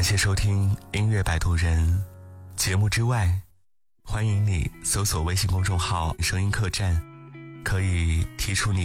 感谢收听音乐摆渡人。节目之外，欢迎你搜索微信公众号声音客栈，可以提出你